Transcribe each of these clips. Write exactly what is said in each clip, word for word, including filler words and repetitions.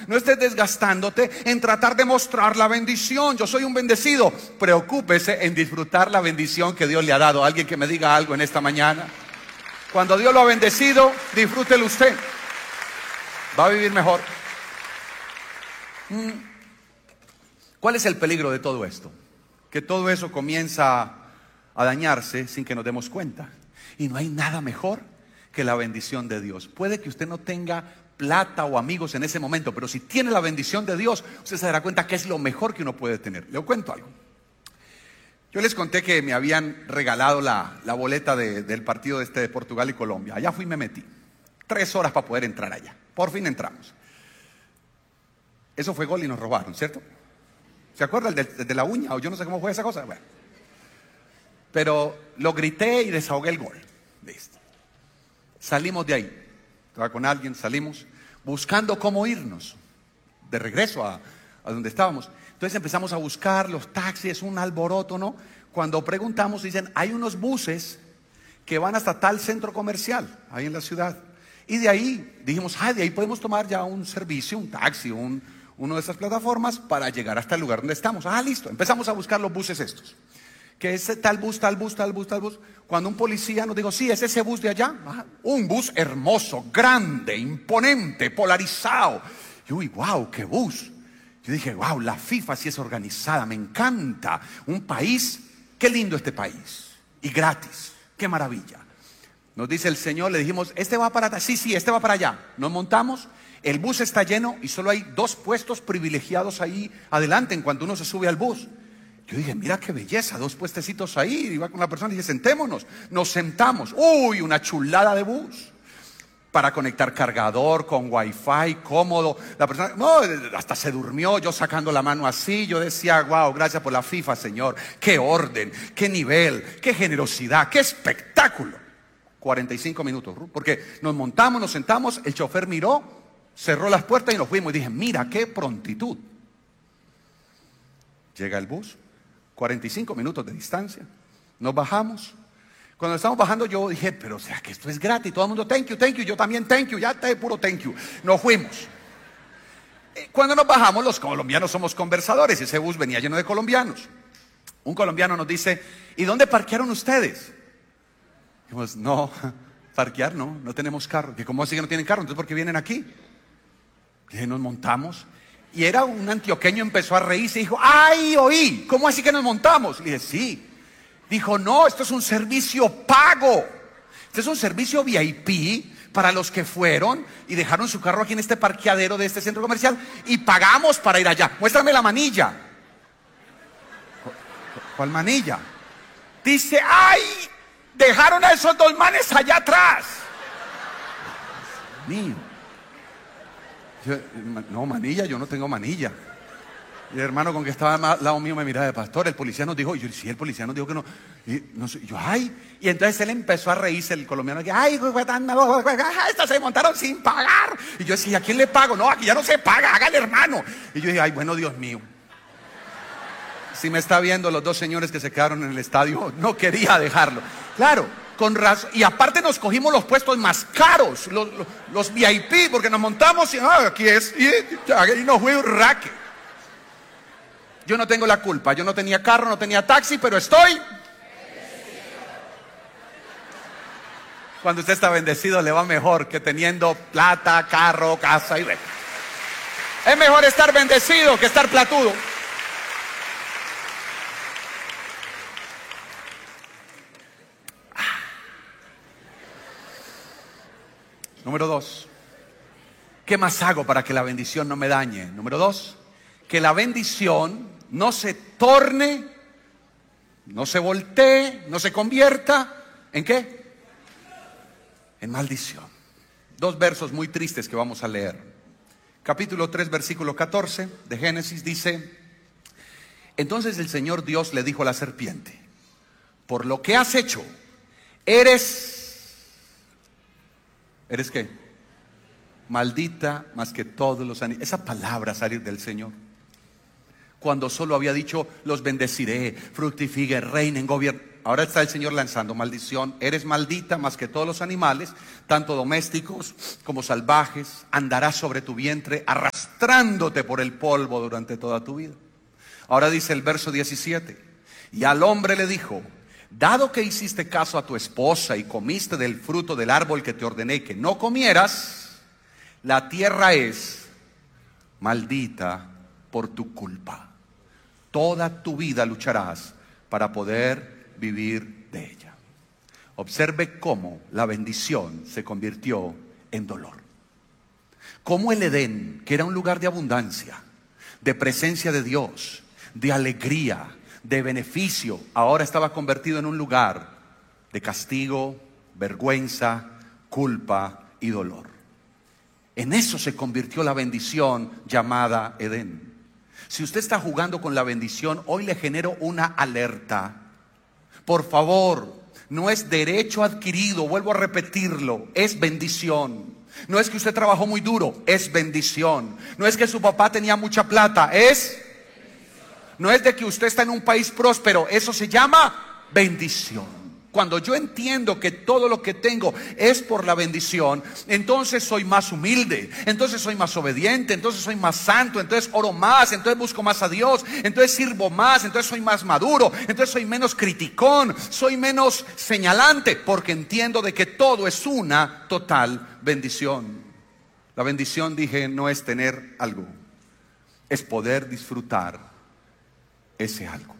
No estés desgastándote en tratar de mostrar la bendición. Yo soy un bendecido. Preocúpese en disfrutar la bendición que Dios le ha dado. Alguien que me diga algo en esta mañana. Cuando Dios lo ha bendecido, disfrútelo usted. Va a vivir mejor. ¿Cuál es el peligro de todo esto? Que todo eso comienza a dañarse sin que nos demos cuenta. Y no hay nada mejor que la bendición de Dios. Puede que usted no tenga plata o amigos en ese momento, pero si tiene la bendición de Dios, usted se dará cuenta que es lo mejor que uno puede tener. Le cuento algo. Yo les conté que me habían regalado la, la boleta de, del partido de, este, de Portugal y Colombia. Allá fui y me metí. Tres horas para poder entrar allá. Por fin entramos. Eso fue gol y nos robaron, ¿cierto? ¿Se acuerda el de, de la uña? O yo no sé cómo fue esa cosa. Bueno. Pero lo grité y desahogué el gol. Listo. Salimos de ahí. Estaba con alguien, salimos buscando cómo irnos de regreso a, a donde estábamos. Entonces empezamos a buscar los taxis, un alboroto, ¿no? Cuando preguntamos, dicen, hay unos buses que van hasta tal centro comercial, ahí en la ciudad. Y de ahí, dijimos, ah, de ahí podemos tomar ya un servicio, un taxi, un, uno de esas plataformas para llegar hasta el lugar donde estamos. Ah, listo, empezamos a buscar los buses estos. Que es tal bus, tal bus, tal bus, tal bus. Cuando un policía nos dijo, sí, es ese bus de allá. Ah, un bus hermoso, grande, imponente, polarizado. Y uy, wow, qué bus. Yo dije, wow, la FIFA sí es organizada, me encanta. Un país, qué lindo este país. Y gratis, qué maravilla. Nos dice el Señor, le dijimos, este va para allá. Sí, sí, este va para allá. Nos montamos, el bus está lleno y solo hay dos puestos privilegiados ahí adelante en cuanto uno se sube al bus. Yo dije, mira qué belleza, dos puestecitos ahí. Iba con una persona y dije, sentémonos. Nos sentamos. Uy, una chulada de bus. Para conectar cargador con wifi, cómodo. La persona, no, hasta se durmió, yo sacando la mano así. Yo decía, wow, gracias por la FIFA, Señor. Qué orden, qué nivel, qué generosidad, qué espectáculo. cuarenta y cinco minutos, porque nos montamos, nos sentamos, el chofer miró, cerró las puertas y nos fuimos. Y dije, mira qué prontitud. Llega el bus. cuarenta y cinco minutos de distancia. Nos bajamos. Cuando estamos bajando yo dije, pero o sea que esto es gratis. Todo el mundo, thank you, thank you. Yo también, thank you. Ya está de puro thank you. Nos fuimos. Cuando nos bajamos, los colombianos somos conversadores. Ese bus venía lleno de colombianos. Un colombiano nos dice, ¿y dónde parquearon ustedes? Dijimos, no, parquear no, no tenemos carro. ¿Y cómo así que no tienen carro? Entonces, ¿por qué vienen aquí? Y nos montamos. Y era un antioqueño, empezó a reírse y dijo, ¡ay, oí! ¿Cómo así que nos montamos? Le dije, sí. Dijo, no, esto es un servicio pago. Este es un servicio V I P para los que fueron y dejaron su carro aquí en este parqueadero de este centro comercial y pagamos para ir allá. Muéstrame la manilla. ¿Cuál manilla? Dice, ¡ay! Dejaron a esos dos manes allá atrás. Mío. Yo, no, manilla, yo no tengo manilla. Y el hermano con que estaba al lado mío me miraba de pastor. El policía nos dijo, y yo, sí, el policía nos dijo que no. Y no sé, yo, ay. Y entonces él empezó a reírse, el colombiano, que, ay, estas se montaron sin pagar. Y yo decía, ¿a quién le pago? No, aquí ya no se paga, haga el hermano. Y yo dije, ay, bueno, Dios mío. Si me está viendo los dos señores que se quedaron en el estadio, no quería dejarlo. Claro. Con razón. Y aparte nos cogimos los puestos más caros, los, los, los V I P, porque nos montamos y ah, aquí es, y, y nos fue un raque. Yo no tengo la culpa, yo no tenía carro, no tenía taxi, pero estoy. Cuando usted está bendecido le va mejor que teniendo plata, carro, casa y re. Es mejor estar bendecido que estar platudo. Número dos, ¿qué más hago para que la bendición no me dañe? Número dos, que la bendición no se torne, no se voltee, no se convierta, ¿en qué? En maldición. Dos versos muy tristes que vamos a leer. Capítulo tres, versículo catorce de Génesis dice, entonces el Señor Dios le dijo a la serpiente, por lo que has hecho, eres... ¿Eres qué? Maldita más que todos los animales. Esa palabra salir del Señor. cuando solo había dicho: los bendeciré, fructifiquen, reinen, gobiernen. Ahora está el Señor lanzando maldición. Eres maldita más que todos los animales, tanto domésticos como salvajes. Andarás sobre tu vientre, arrastrándote por el polvo durante toda tu vida. Ahora dice el verso diecisiete: y al hombre le dijo: dado que hiciste caso a tu esposa y comiste del fruto del árbol que te ordené que no comieras, la tierra es maldita por tu culpa. Toda tu vida lucharás para poder vivir de ella. Observe cómo la bendición se convirtió en dolor. Cómo el Edén, que era un lugar de abundancia, de presencia de Dios, de alegría, de beneficio, ahora estaba convertido en un lugar de castigo, vergüenza, culpa y dolor. En eso se convirtió la bendición llamada Edén. Si usted está jugando con la bendición, hoy le genero una alerta. Por favor, no es derecho adquirido, vuelvo a repetirlo, es bendición. No es que usted trabajó muy duro, es bendición. No es que su papá tenía mucha plata, es... No es de que usted está en un país próspero, eso se llama bendición. Cuando yo entiendo que todo lo que tengo es por la bendición, entonces soy más humilde, entonces soy más obediente, entonces soy más santo, entonces oro más, entonces busco más a Dios, entonces sirvo más, entonces soy más maduro, entonces soy menos criticón, soy menos señalante, porque entiendo de que todo es una total bendición. La bendición, dije, no es tener algo, es poder disfrutar ese algo.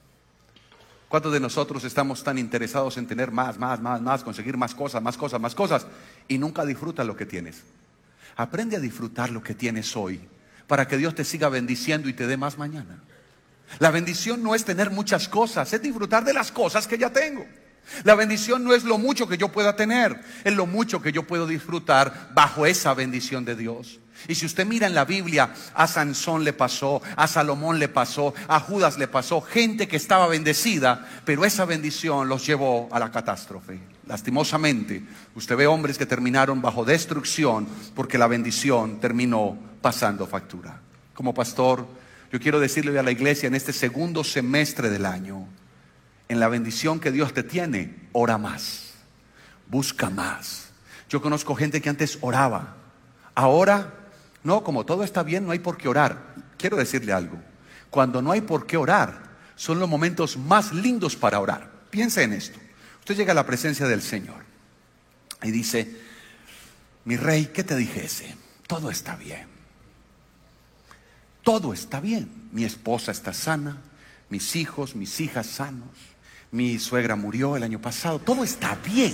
¿Cuántos de nosotros estamos tan interesados en tener más, más, más, más, conseguir más cosas, más cosas, más cosas, y nunca disfrutas lo que tienes? Aprende a disfrutar lo que tienes hoy, para que Dios te siga bendiciendo y te dé más mañana. La bendición no es tener muchas cosas, es disfrutar de las cosas que ya tengo. La bendición no es lo mucho que yo pueda tener, es lo mucho que yo puedo disfrutar bajo esa bendición de Dios. Y si usted mira en la Biblia, a Sansón le pasó, a Salomón le pasó, a Judas le pasó, gente que estaba bendecida, pero esa bendición los llevó a la catástrofe. Lastimosamente, usted ve hombres que terminaron bajo destrucción porque la bendición terminó pasando factura. Como pastor, yo quiero decirle a la iglesia en este segundo semestre del año, en la bendición que Dios te tiene, ora más, busca más. Yo conozco gente que antes oraba, ahora no, como todo está bien, no hay por qué orar. Quiero decirle algo, cuando no hay por qué orar, son los momentos más lindos para orar. Piensa en esto. Usted llega a la presencia del Señor y dice: mi rey, ¿qué te dijese? Todo está bien. Todo está bien. Mi esposa está sana, mis hijos, mis hijas sanos, mi suegra murió el año pasado, todo está bien.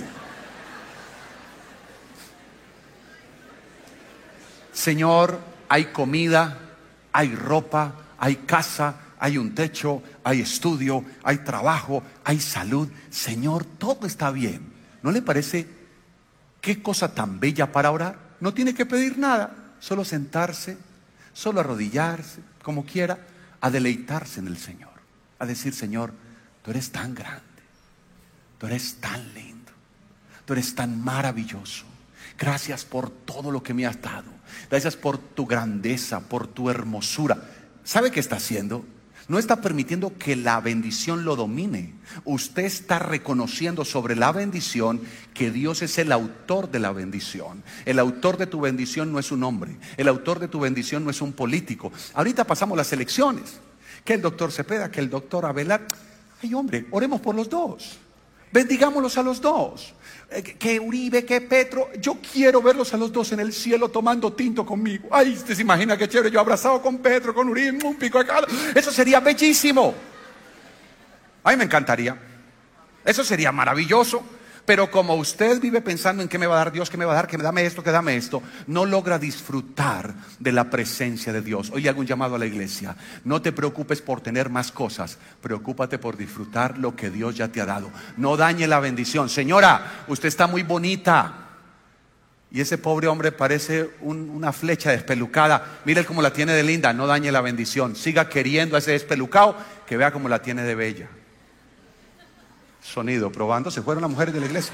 Señor, hay comida, hay ropa, hay casa, hay un techo, hay estudio, hay trabajo, hay salud. Señor, todo está bien. ¿No le parece qué cosa tan bella para orar? No tiene que pedir nada, solo sentarse, solo arrodillarse, como quiera, a deleitarse en el Señor, a decir: Señor, tú eres tan grande, tú eres tan lindo, tú eres tan maravilloso. Gracias por todo lo que me has dado. Gracias por tu grandeza, por tu hermosura. ¿Sabe qué está haciendo? No está permitiendo que la bendición lo domine. Usted está reconociendo sobre la bendición que Dios es el autor de la bendición. El autor de tu bendición no es un hombre. El autor de tu bendición no es un político. Ahorita pasamos las elecciones. Que el doctor Cepeda, que el doctor Abelar. Ay, hombre, oremos por los dos. Bendigámoslos a los dos. Que Uribe, que Petro, yo quiero verlos a los dos en el cielo tomando tinto conmigo. Ay, usted se imagina qué chévere, yo abrazado con Petro, con Uribe, un pico de cada. Eso sería bellísimo. A mí me encantaría. Eso sería maravilloso. Pero como usted vive pensando en qué me va a dar Dios, qué me va a dar, que me dame esto, que dame esto, no logra disfrutar de la presencia de Dios. Hoy hago un llamado a la iglesia: no te preocupes por tener más cosas, preocúpate por disfrutar lo que Dios ya te ha dado. No dañe la bendición. Señora, usted está muy bonita y ese pobre hombre parece un, una flecha despelucada. Mire cómo la tiene de linda. No dañe la bendición. Siga queriendo a ese despelucado, que vea cómo la tiene de bella. Sonido, probando, se fueron las mujeres de la iglesia.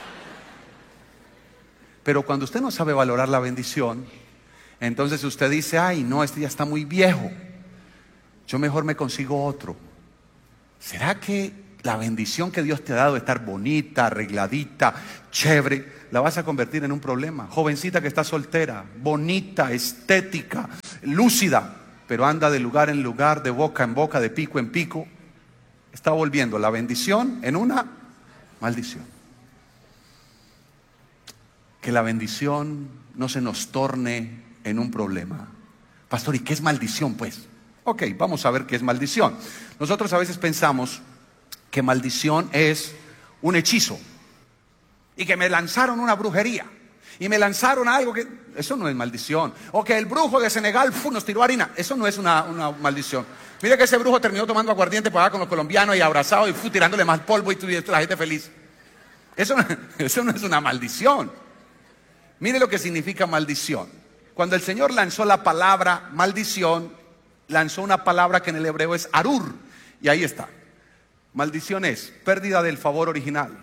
Pero cuando usted no sabe valorar la bendición, entonces usted dice: ay, no, este ya está muy viejo. yo mejor me consigo otro. ¿Será que la bendición que Dios te ha dado de estar bonita, arregladita, chévere, la vas a convertir en un problema? Jovencita que está soltera, bonita, estética, lúcida, pero anda de lugar en lugar, de boca en boca, de pico en pico, está volviendo la bendición en una maldición. Que la bendición no se nos torne en un problema. Pastor, ¿y qué es maldición, pues? Ok, vamos a ver qué es maldición. Nosotros a veces pensamos que maldición es un hechizo y que me lanzaron una brujería y me lanzaron algo que... Eso no es maldición. O que el brujo de Senegal ¡fum!, nos tiró harina. Eso no es una, una maldición. Mira que ese brujo terminó tomando aguardiente para allá con los colombianos y abrazado y ¡fum!, tirándole más polvo y la gente feliz. Eso no, eso no es una maldición. Mire lo que significa maldición. Cuando el Señor lanzó la palabra maldición, lanzó una palabra que en el hebreo es arur. Y ahí está. Maldición es pérdida del favor original,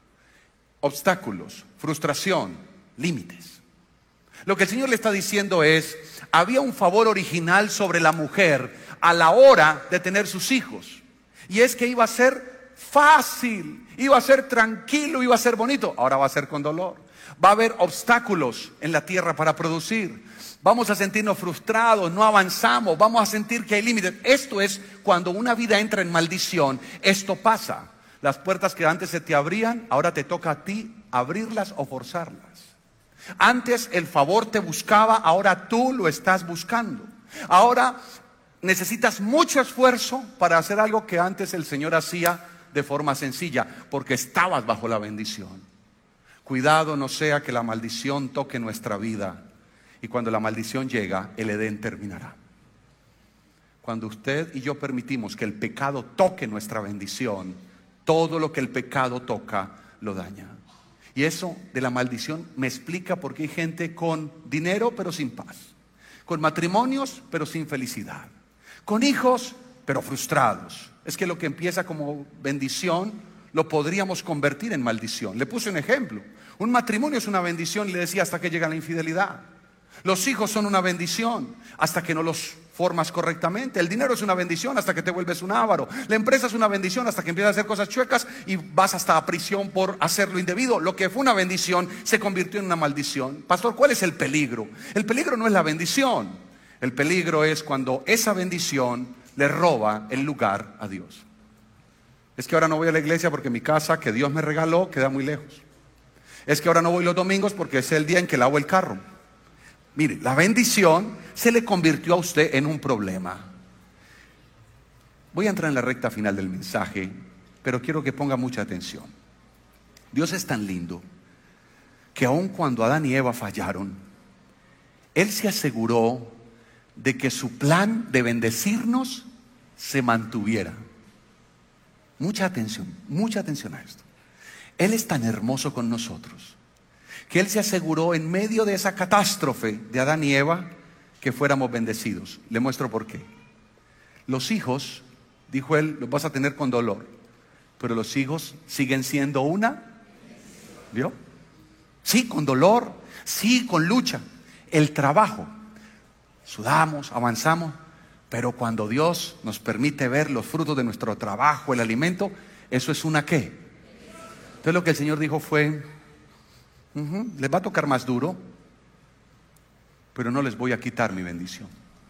obstáculos, frustración, límites. Lo que el Señor le está diciendo es, había un favor original sobre la mujer a la hora de tener sus hijos. Y es que iba a ser fácil, iba a ser tranquilo, iba a ser bonito. Ahora va a ser con dolor. Va a haber obstáculos en la tierra para producir. Vamos a sentirnos frustrados, no avanzamos, vamos a sentir que hay límites. Esto es cuando una vida entra en maldición. Esto pasa. Las puertas que antes se te abrían, ahora te toca a ti abrirlas o forzarlas. Antes el favor te buscaba, ahora tú lo estás buscando. Ahora necesitas mucho esfuerzo para hacer algo que antes el Señor hacía de forma sencilla, porque estabas bajo la bendición. Cuidado no sea que la maldición toque nuestra vida. Y cuando la maldición llega, el Edén terminará. Cuando usted y yo permitimos que el pecado toque nuestra bendición, todo lo que el pecado toca lo daña. Y eso de la maldición me explica por qué hay gente con dinero pero sin paz, con matrimonios pero sin felicidad, con hijos pero frustrados. Es que lo que empieza como bendición lo podríamos convertir en maldición. Le puse un ejemplo. Un matrimonio es una bendición, y le decía, hasta que llega la infidelidad. Los hijos son una bendición hasta que no los formas correctamente. El dinero es una bendición hasta que te vuelves un avaro. La empresa es una bendición hasta que empiezas a hacer cosas chuecas y vas hasta a prisión por hacerlo indebido. Lo que fue una bendición se convirtió en una maldición. Pastor, ¿cuál es el peligro? El peligro no es la bendición. El peligro es cuando esa bendición le roba el lugar a Dios. Es que ahora no voy a la iglesia porque mi casa que Dios me regaló queda muy lejos. Es que ahora no voy los domingos porque es el día en que lavo el carro. Mire, la bendición se le convirtió a usted en un problema. Voy a entrar en la recta final del mensaje, pero quiero que ponga mucha atención. Dios es tan lindo que aun cuando Adán y Eva fallaron, Él se aseguró de que su plan de bendecirnos se mantuviera. Mucha atención, mucha atención a esto. Él es tan hermoso con nosotros que Él se aseguró en medio de esa catástrofe de Adán y Eva que fuéramos bendecidos. Le muestro por qué. Los hijos, dijo Él, los vas a tener con dolor, pero los hijos siguen siendo una, ¿vio? Sí, con dolor, sí, con lucha. El trabajo, sudamos, avanzamos, pero cuando Dios nos permite ver los frutos de nuestro trabajo, el alimento, eso es una ¿qué? Entonces lo que el Señor dijo fue, uh-huh, les va a tocar más duro, pero no les voy a quitar mi bendición.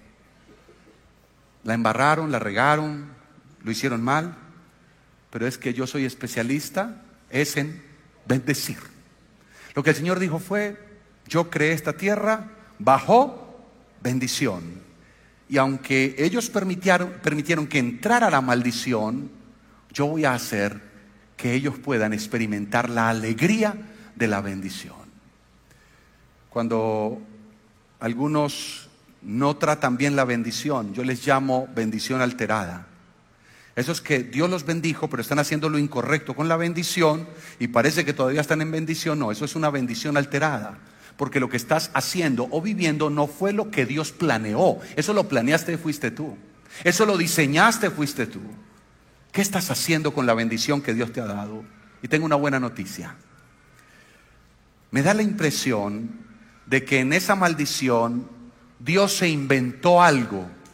La embarraron, la regaron, lo hicieron mal, pero es que yo soy especialista es en bendecir. Lo que el Señor dijo fue, yo creé esta tierra bajo bendición. Y aunque ellos permitieron, permitieron que entrara la maldición, yo voy a hacer que ellos puedan experimentar la alegría de la bendición. Cuando algunos no tratan bien la bendición, yo les llamo bendición alterada. Eso es que Dios los bendijo, pero están haciendo lo incorrecto con la bendición y parece que todavía están en bendición. No, eso es una bendición alterada, porque lo que estás haciendo o viviendo no fue lo que Dios planeó. Eso lo planeaste, fuiste tú. Eso lo diseñaste, fuiste tú. ¿Qué estás haciendo con la bendición que Dios te ha dado? Y tengo una buena noticia. Me da la impresión de que en esa maldición Dios se inventó algo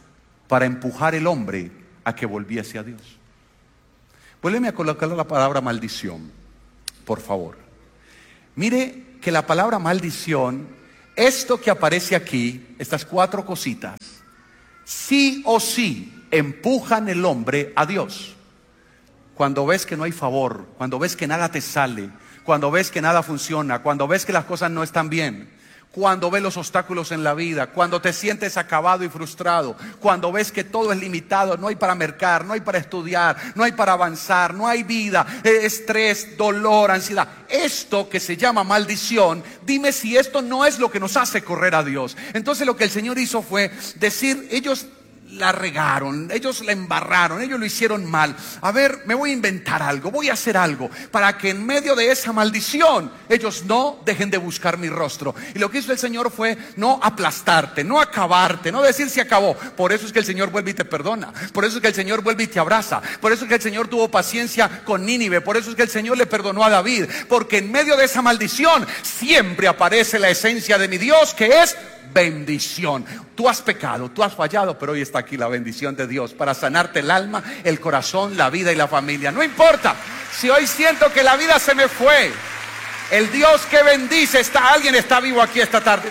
para empujar el hombre a que volviese a Dios. Vuélveme a colocar la palabra maldición, por favor. Mire que la palabra maldición, esto que aparece aquí, estas cuatro cositas, sí o sí empujan el hombre a Dios. Cuando ves que no hay favor, cuando ves que nada te sale, cuando ves que nada funciona, cuando ves que las cosas no están bien, cuando ves los obstáculos en la vida, cuando te sientes acabado y frustrado, cuando ves que todo es limitado, no hay para mercar, no hay para estudiar, no hay para avanzar, no hay vida, estrés, dolor, ansiedad. Esto que se llama maldición, dime si esto no es lo que nos hace correr a Dios. Entonces lo que el Señor hizo fue decir, ellos la regaron, ellos la embarraron, ellos lo hicieron mal. A ver, me voy a inventar algo, voy a hacer algo para que en medio de esa maldición ellos no dejen de buscar mi rostro. Y lo que hizo el Señor fue no aplastarte, no acabarte, no decir se acabó. Por eso es que el Señor vuelve y te perdona, por eso es que el Señor vuelve y te abraza, por eso es que el Señor tuvo paciencia con Nínive, por eso es que el Señor le perdonó a David, porque en medio de esa maldición siempre aparece la esencia de mi Dios, que es bendición. Tú has pecado, tú has fallado, pero hoy está aquí la bendición de Dios para sanarte el alma, el corazón, la vida y la familia. No importa si hoy siento que la vida se me fue, el Dios que bendice está, alguien está vivo aquí esta tarde.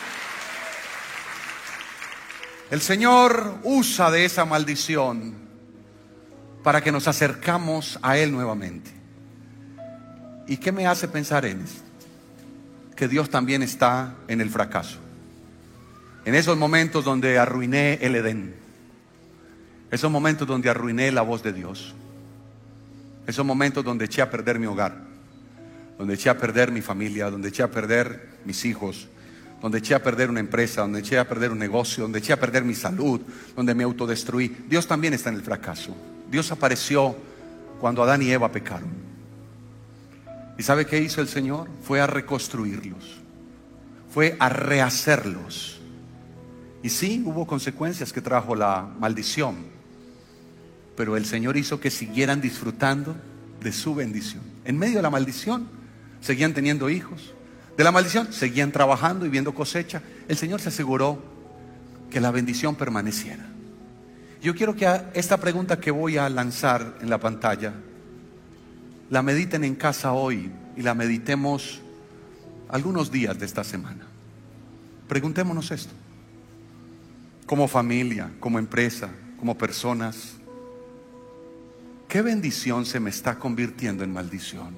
El Señor usa de esa maldición para que nos acercamos a Él nuevamente. ¿Y qué me hace pensar en esto? Que Dios también está en el fracaso. En esos momentos donde arruiné el Edén, esos momentos donde arruiné la voz de Dios, esos momentos donde eché a perder mi hogar, donde eché a perder mi familia, donde eché a perder mis hijos, donde eché a perder una empresa, donde eché a perder un negocio, donde eché a perder mi salud, donde me autodestruí. Dios también está en el fracaso. Dios apareció cuando Adán y Eva pecaron. ¿Y sabe qué hizo el Señor? Fue a reconstruirlos, fue a rehacerlos. Y sí, hubo consecuencias que trajo la maldición, pero el Señor hizo que siguieran disfrutando de su bendición. En medio de la maldición, seguían teniendo hijos. De la maldición, seguían trabajando y viendo cosecha. El Señor se aseguró que la bendición permaneciera. Yo quiero que esta pregunta que voy a lanzar en la pantalla, la mediten en casa hoy y la meditemos algunos días de esta semana. Preguntémonos esto. Como familia, como empresa, como personas, ¿qué bendición se me está convirtiendo en maldición?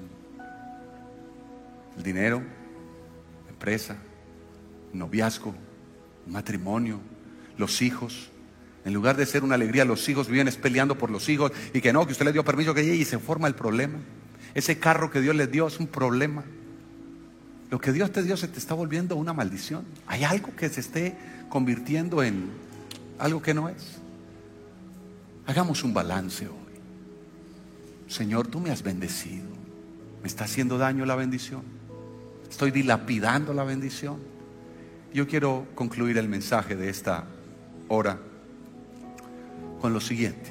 El dinero, la empresa, el noviazgo, el matrimonio, los hijos. En lugar de ser una alegría, los hijos viven peleando por los hijos y que no, que usted le dio permiso que llegue y se forma el problema. Ese carro que Dios les dio es un problema. Lo que Dios te dio se te está volviendo una maldición. Hay algo que se esté convirtiendo en algo que no es. Hagamos un balance hoy. Señor, tú me has bendecido. ¿Me está haciendo daño la bendición? ¿Estoy dilapidando la bendición? Yo quiero concluir el mensaje de esta hora con lo siguiente.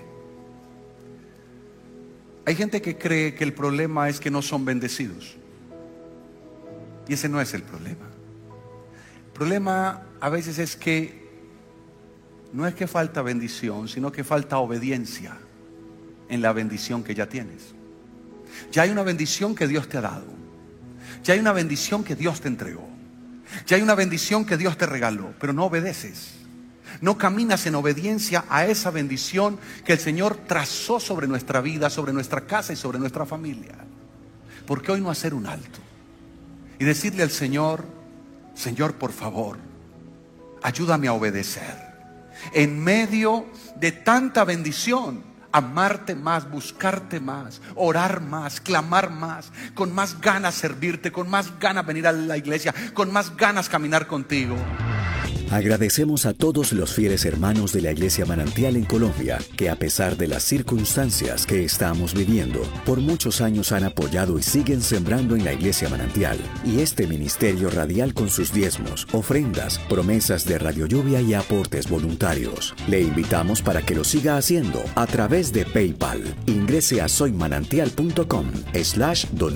Hay gente que cree que el problema es que no son bendecidos. Y ese no es el problema. El problema a veces es que no es que falta bendición, sino que falta obediencia en la bendición que ya tienes. Ya hay una bendición que Dios te ha dado. Ya hay una bendición que Dios te entregó. Ya hay una bendición que Dios te regaló, pero no obedeces. No caminas en obediencia a esa bendición que el Señor trazó sobre nuestra vida, sobre nuestra casa y sobre nuestra familia. ¿Por qué hoy no hacer un alto y decirle al Señor: Señor, por favor, ayúdame a obedecer? En medio de tanta bendición, amarte más, buscarte más, orar más, clamar más, con más ganas servirte, con más ganas venir a la iglesia, con más ganas caminar contigo. Agradecemos a todos los fieles hermanos de la Iglesia Manantial en Colombia, que a pesar de las circunstancias que estamos viviendo, por muchos años han apoyado y siguen sembrando en la Iglesia Manantial y este ministerio radial con sus diezmos, ofrendas, promesas de Radio Lluvia y aportes voluntarios. Le invitamos para que lo siga haciendo a través de PayPal. Ingrese a soymanantial punto com slash donar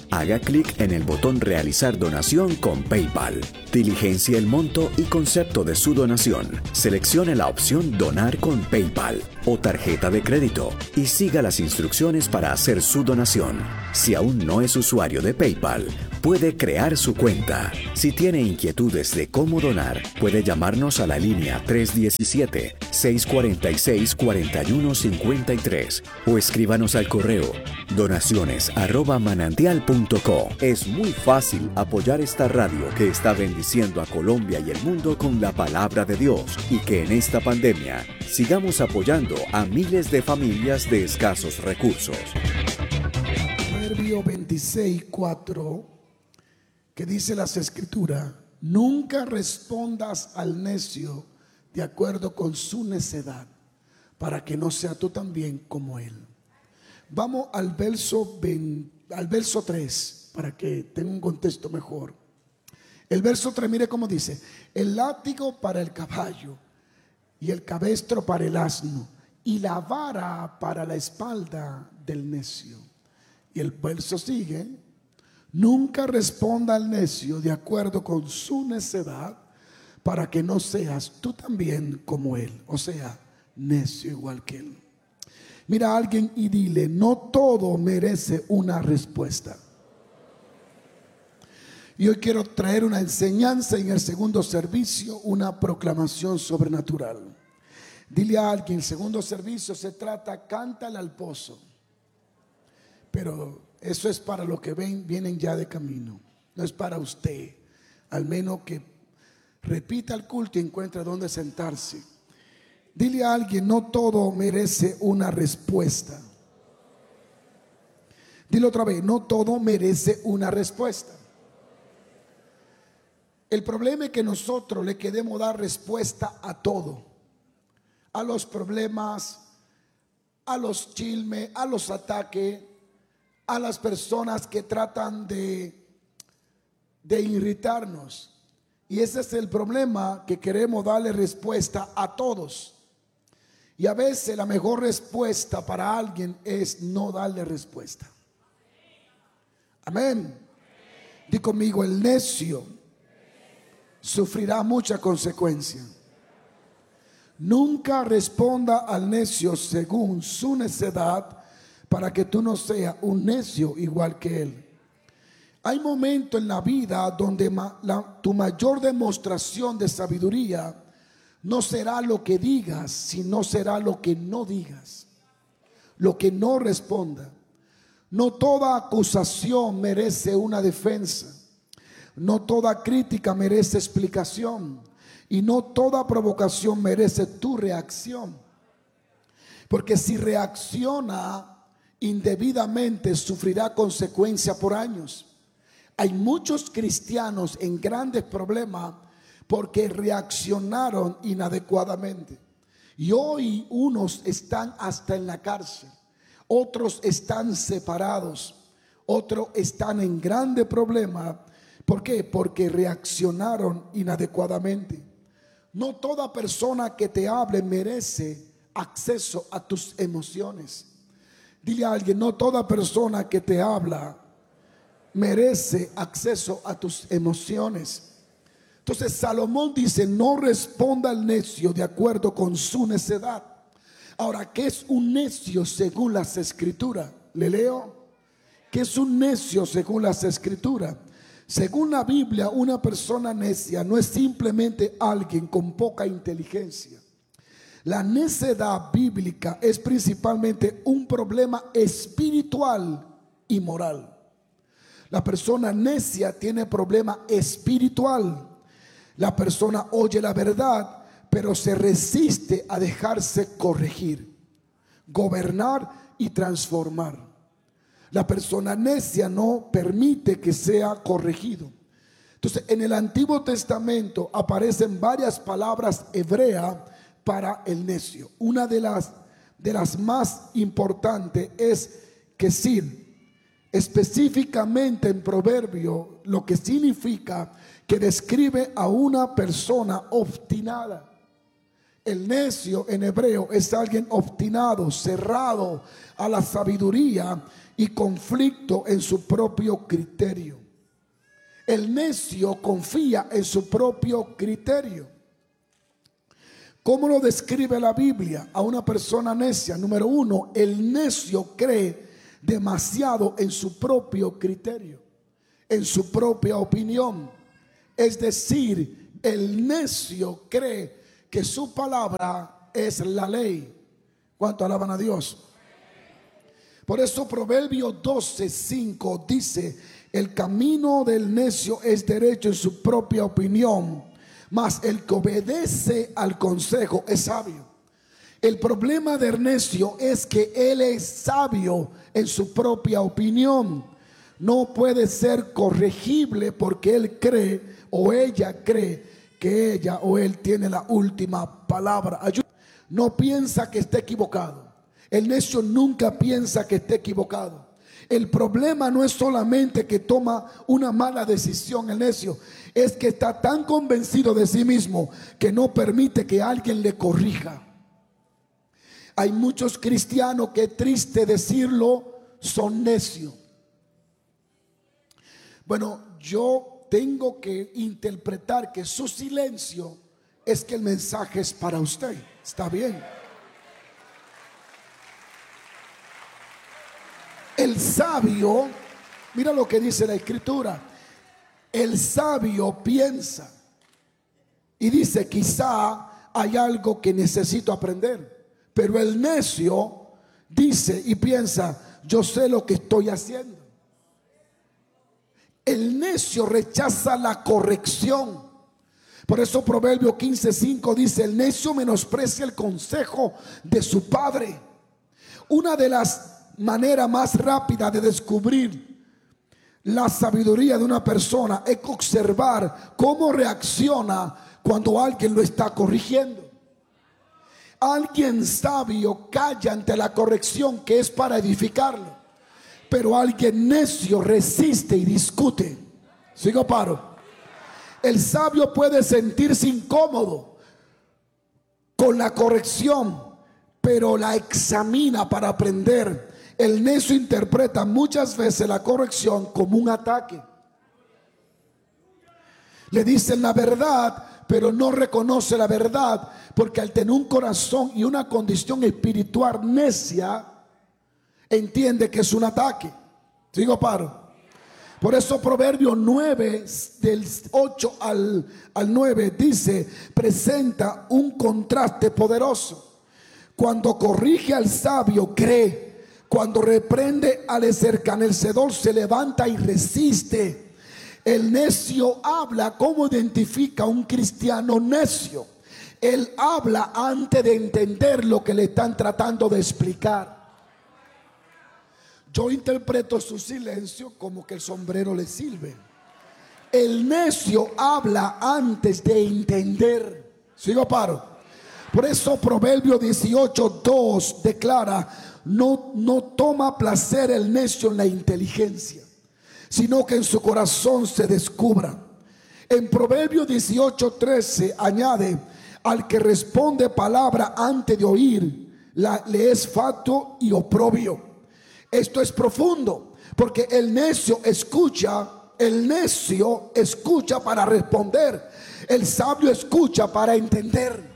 Haga clic en el botón Realizar donación con PayPal. Diligencia el monto y concepto de su donación. Seleccione la opción Donar con PayPal o tarjeta de crédito y siga las instrucciones para hacer su donación. Si aún no es usuario de PayPal, puede crear su cuenta. Si tiene inquietudes de cómo donar, puede llamarnos a la línea tres uno siete, seis cuatro seis, cuatro uno cinco tres o escríbanos al correo donaciones arroba manantial punto co. Es muy fácil apoyar esta radio que está bendiciendo a Colombia y el mundo con la palabra de Dios, y que en esta pandemia sigamos apoyando a miles de familias de escasos recursos. Proverbio veintiséis, cuatro, que dice las escrituras: nunca respondas al necio de acuerdo con su necedad, para que no sea tú también como él. Vamos al verso, veinte, al verso tres, para que tenga un contexto mejor. El verso tres, mire cómo dice: el látigo para el caballo y el cabestro para el asno, y la vara para la espalda del necio. Y el verso sigue: nunca responda al necio de acuerdo con su necedad, para que no seas tú también como él, o sea, necio igual que él. Mira a alguien y dile: no todo merece una respuesta. Y hoy quiero traer una enseñanza en el segundo servicio, una proclamación sobrenatural. Dile a alguien: el segundo servicio se trata, cántale al pozo. Pero eso es para los que ven, vienen ya de camino. No es para usted. Al menos que repita el culto y encuentre dónde sentarse. Dile a alguien: no todo merece una respuesta. Dile otra vez: no todo merece una respuesta. El problema es que nosotros le queremos dar respuesta a todo. A los problemas, a los chismes, a los ataques, a las personas que tratan de, de irritarnos. Y ese es el problema, que queremos darle respuesta a todos. Y a veces la mejor respuesta para alguien es no darle respuesta. Amén. Di conmigo: el necio sufrirá mucha consecuencia. Nunca responda al necio según su necedad, para que tú no seas un necio igual que él. Hay momentos en la vida donde ma, la, tu mayor demostración de sabiduría no será lo que digas, sino será lo que no digas, lo que no responda. No toda acusación merece una defensa. No toda crítica merece explicación. Y no toda provocación merece tu reacción. Porque si reacciona indebidamente, sufrirá consecuencias por años. Hay muchos cristianos en grandes problemas porque reaccionaron inadecuadamente. Y hoy unos están hasta en la cárcel, otros están separados, otros están en grandes problemas. ¿Por qué? Porque reaccionaron inadecuadamente. No toda persona que te hable merece acceso a tus emociones. Dile a alguien: no toda persona que te habla merece acceso a tus emociones. Entonces Salomón dice: no responda al necio de acuerdo con su necedad. Ahora, ¿qué es un necio según las escrituras? Le leo. ¿Qué es un necio según las escrituras? Según la Biblia, una persona necia no es simplemente alguien con poca inteligencia. La necedad bíblica es principalmente un problema espiritual y moral. La persona necia tiene problema espiritual. La persona oye la verdad, pero se resiste a dejarse corregir, gobernar y transformar. La persona necia no permite que sea corregido. Entonces, en el Antiguo Testamento aparecen varias palabras hebreas para el necio. Una de las, de las más importantes es kesir. Específicamente en Proverbio, lo que significa que describe a una persona obstinada. El necio en hebreo es alguien obstinado, cerrado a la sabiduría y conflicto en su propio criterio. El necio confía en su propio criterio. ¿Cómo lo describe la Biblia a una persona necia? Número uno, el necio cree demasiado en su propio criterio, en su propia opinión. Es decir, el necio cree que su palabra es la ley. ¿Cuánto alaban a Dios? Por eso Proverbios doce cinco dice: el camino del necio es derecho en su propia opinión, mas el que obedece al consejo es sabio. El problema del necio es que él es sabio en su propia opinión. No puede ser corregible porque él cree o ella cree que ella o él tiene la última palabra. No piensa que esté equivocado. El necio nunca piensa que esté equivocado. El problema no es solamente que toma una mala decisión el necio, es que está tan convencido de sí mismo que no permite que alguien le corrija. Hay muchos cristianos que, triste decirlo, son necios. Bueno, yo tengo que interpretar que su silencio es que el mensaje es para usted. Está bien. El sabio, mira lo que dice la escritura. El sabio piensa y dice: quizá hay algo que necesito aprender. Pero el necio dice y piensa: yo sé lo que estoy haciendo. El necio rechaza la corrección. Por eso Proverbio quince cinco dice: el necio menosprecia el consejo de su padre. Una de las maneras más rápidas de descubrir la sabiduría de una persona es observar cómo reacciona cuando alguien lo está corrigiendo. Alguien sabio calla ante la corrección que es para edificarlo, pero alguien necio resiste y discute. Sigo paro. El sabio puede sentirse incómodo con la corrección, pero la examina para aprender. El necio interpreta muchas veces la corrección como un ataque. Le dicen la verdad, pero no reconoce la verdad, porque al tener un corazón y una condición espiritual necia, entiende que es un ataque. Sigo paro. Por eso Proverbio nueve, del ocho al, al nueve, dice, presenta un contraste poderoso. Cuando corrige al sabio, cree. Cuando reprende al escarnecedor, se levanta y resiste. El necio habla. ¿Cómo identifica un cristiano necio? Él habla antes de entender lo que le están tratando de explicar. Yo interpreto su silencio como que el sombrero le sirve. El necio habla antes de entender. Sigo paro. Por eso Proverbio dieciocho dos declara: no, no toma placer el necio en la inteligencia, sino que en su corazón se descubra. En Proverbio dieciocho trece añade: al que responde palabra antes de oír, la, le es fatuo y oprobio. Esto es profundo, porque el necio escucha, el necio escucha para responder, el sabio escucha para entender.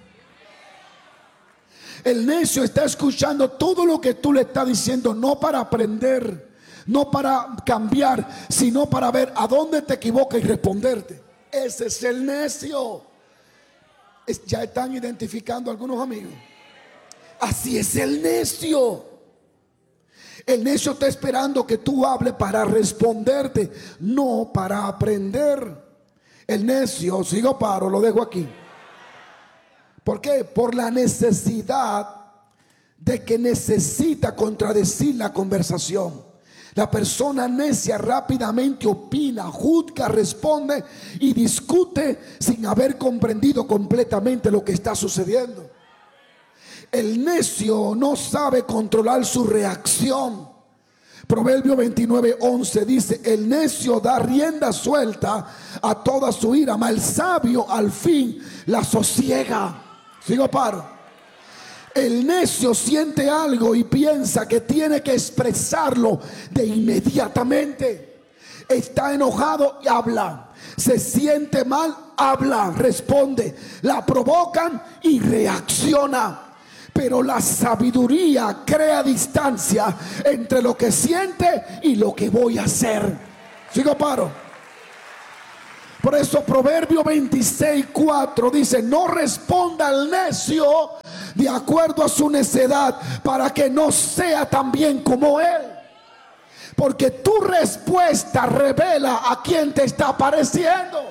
El necio está escuchando todo lo que tú le estás diciendo, no para aprender, no para cambiar, sino para ver a dónde te equivocas y responderte. Ese es el necio. Es, ya están identificando algunos amigos. Así es el necio. El necio está esperando que tú hables para responderte, no para aprender. El necio, sigo paro, lo dejo aquí. ¿Por qué? Por la necesidad de que necesita contradecir la conversación. La persona necia rápidamente opina, juzga, responde y discute sin haber comprendido completamente lo que está sucediendo. El necio no sabe controlar su reacción. Proverbio veintinueve once dice: el necio da rienda suelta a toda su ira, mas el sabio al fin la sosiega. Sigo paro. El necio siente algo y piensa que tiene que expresarlo de inmediatamente. Está enojado y habla. Se siente mal, habla, responde. La provocan y reacciona. Pero la sabiduría crea distancia entre lo que siente y lo que voy a hacer. Sigo paro. Por eso Proverbio veintiséis, cuatro dice: no responda al necio de acuerdo a su necedad, para que no sea también como él. Porque tu respuesta revela a quién te está pareciendo.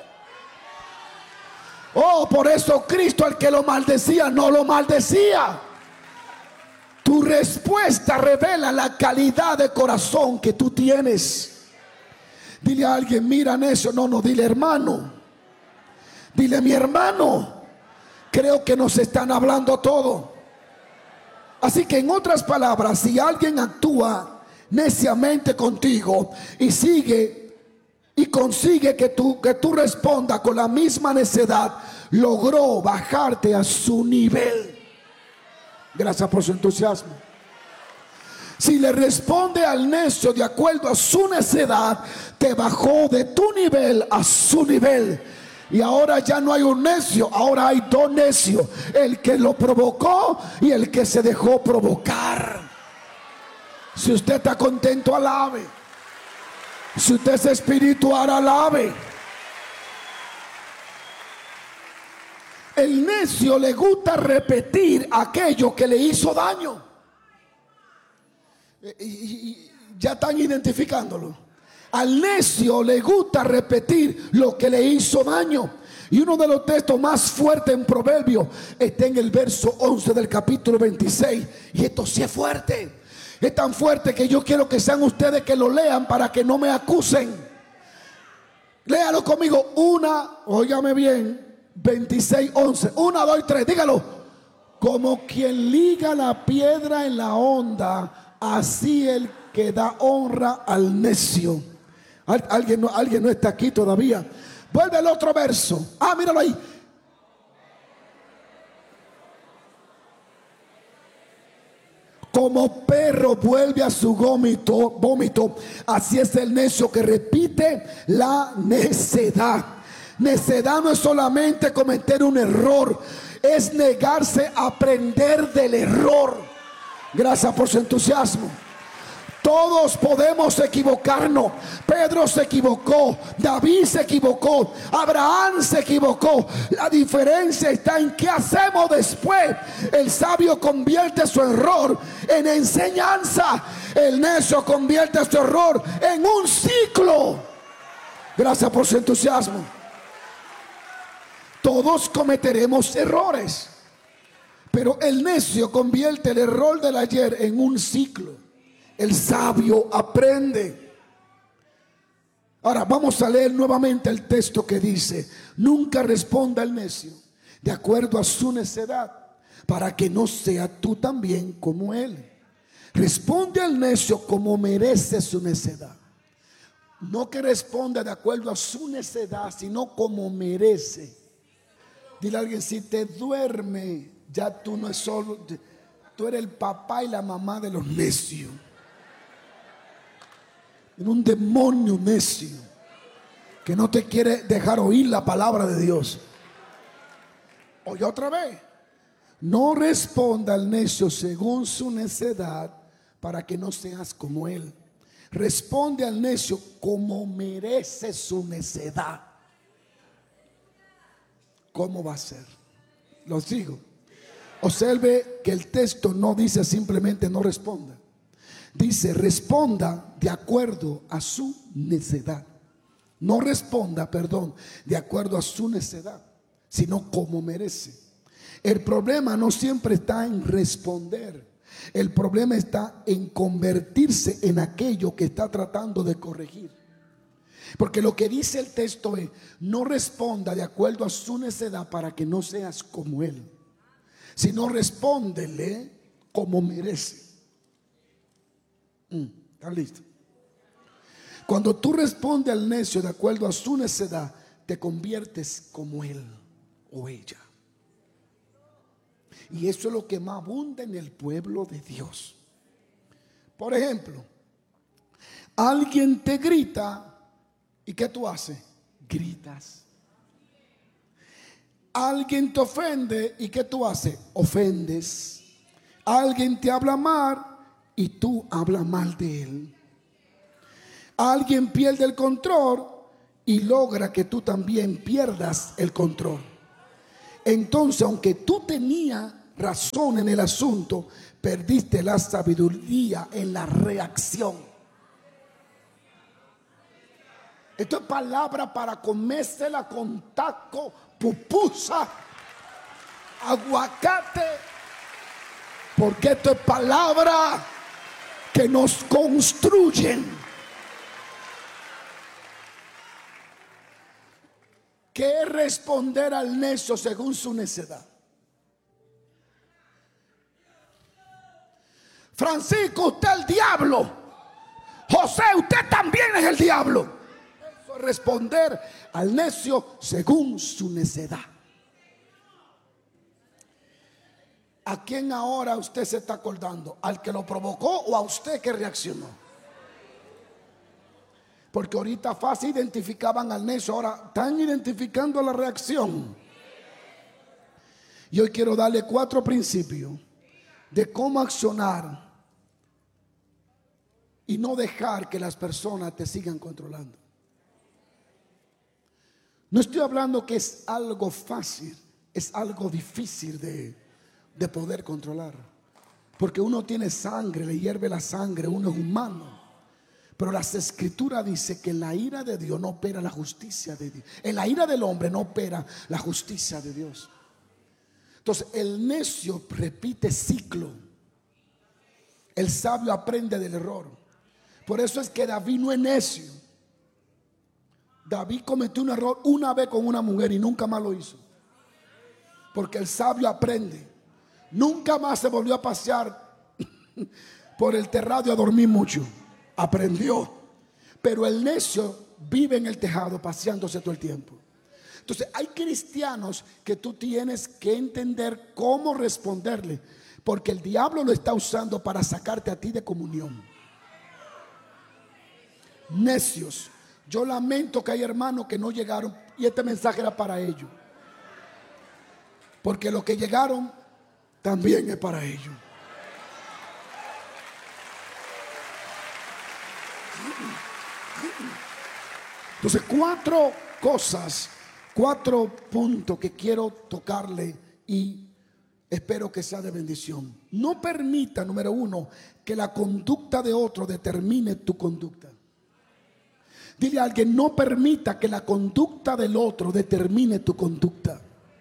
Oh, por eso Cristo, al que lo maldecía, no lo maldecía. Tu respuesta revela la calidad de corazón que tú tienes. Dile a alguien: mira, necio. No, no, dile hermano. Dile mi hermano. Creo que nos están hablando todo. Así que, en otras palabras, si alguien actúa neciamente contigo y sigue y consigue que tú, que tú respondas con la misma necedad, logró bajarte a su nivel. Gracias por su entusiasmo. Si le responde al necio de acuerdo a su necedad, te bajó de tu nivel a su nivel. Y ahora ya no hay un necio, ahora hay dos necios: el que lo provocó y el que se dejó provocar. Si usted está contento, alabe. Si usted es espiritual, alabe. El necio le gusta repetir aquello que le hizo daño. Y, y, y ya están identificándolo. Al necio le gusta repetir lo que le hizo daño. Y uno de los textos más fuertes en Proverbios está en el verso once del capítulo veintiséis. Y esto sí es fuerte. Es tan fuerte que yo quiero que sean ustedes que lo lean para que no me acusen. Léalo conmigo. Una, óigame bien, veintiséis, once. Una, dos y tres, dígalo. Como quien liga la piedra en la honda, así el que da honra al necio. Al, alguien, no, alguien no está aquí todavía. Vuelve al otro verso. Ah, míralo ahí. Como perro vuelve a su vómito, vómito, así es el necio que repite la necedad. Necedad no es solamente cometer un error, es negarse a aprender del error. Gracias por su entusiasmo. Todos podemos equivocarnos. Pedro se equivocó, David se equivocó, Abraham se equivocó. La diferencia está en qué hacemos después. El sabio convierte su error en enseñanza. El necio convierte su error en un ciclo. Gracias por su entusiasmo. Todos cometeremos errores, pero el necio convierte el error del ayer en un ciclo. El sabio aprende. Ahora vamos a leer nuevamente el texto que dice: nunca responda al necio de acuerdo a su necedad, para que no sea tú también como él. Responde al necio como merece su necedad. No que responda de acuerdo a su necedad, sino como merece. Dile a alguien: si te duerme, ya tú no es solo, tú eres el papá y la mamá de los necios. En un demonio necio que no te quiere dejar oír la palabra de Dios. Oye otra vez: no responda al necio según su necedad, para que no seas como él. Responde al necio como merece su necedad. ¿Cómo va a ser? Lo sigo. Observe que el texto no dice simplemente no responda. Dice responda de acuerdo a su necedad. No responda, perdón, de acuerdo a su necedad, sino como merece. El problema no siempre está en responder. El problema está en convertirse en aquello que está tratando de corregir. Porque lo que dice el texto es: no responda de acuerdo a su necedad, para que no seas como él, sino respóndele como merece. ¿Estás listo? Cuando tú respondes al necio de acuerdo a su necedad, te conviertes como él o ella. Y eso es lo que más abunda en el pueblo de Dios. Por ejemplo, alguien te grita y ¿qué tú haces? Gritas. Alguien te ofende y ¿qué tú haces? Ofendes. Alguien te habla mal y tú hablas mal de él. Alguien pierde el control y logra que tú también pierdas el control. Entonces, aunque tú tenías razón en el asunto, perdiste la sabiduría en la reacción. Esto es palabra para comérsela con taco, pupusa, aguacate, porque esto es palabra que nos construyen. ¿Qué es responder al necio según su necedad? Francisco, usted es el diablo. José, usted también es el diablo. Eso es responder al necio según su necedad. ¿A quién ahora usted se está acordando? ¿Al que lo provocó o a usted que reaccionó? Porque ahorita fácil identificaban al necio, ahora están identificando la reacción. Y hoy quiero darle cuatro principios de cómo accionar y no dejar que las personas te sigan controlando. No estoy hablando que es algo fácil, es algo difícil de, de poder controlar. Porque uno tiene sangre, le hierve la sangre, uno es humano. Pero las escrituras dicen que en la ira de Dios no opera la justicia de Dios. En la ira del hombre no opera la justicia de Dios. Entonces el necio repite ciclo. El sabio aprende del error. Por eso es que David no es necio. David cometió un error una vez con una mujer y nunca más lo hizo. Porque el sabio aprende. Nunca más se volvió a pasear por el terrado a dormir mucho. Aprendió. Pero el necio vive en el tejado paseándose todo el tiempo. Entonces hay cristianos que tú tienes que entender cómo responderle, porque el diablo lo está usando para sacarte a ti de comunión. Necios. Yo lamento que hay hermanos que no llegaron y este mensaje era para ellos, porque los que llegaron también es para ellos. Entonces, cuatro cosas, cuatro puntos que quiero tocarle y espero que sea de bendición. No permita, número uno, que la conducta de otro determine tu conducta. Dile a alguien, no permita que la conducta del otro determine tu conducta.